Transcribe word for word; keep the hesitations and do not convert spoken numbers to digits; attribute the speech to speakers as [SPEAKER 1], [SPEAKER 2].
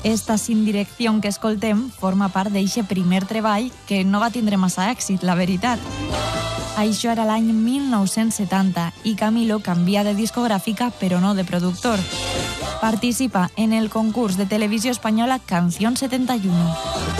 [SPEAKER 1] Esta Sin direcció que escoltem forma part d'eixe primer treball que no va tindre massa èxit, la veritat. Això era l'any mil nou-cents setanta i Camilo canvia de discogràfica però no de productor. Participa en el concurs de televisió espanyola Canción setenta y uno.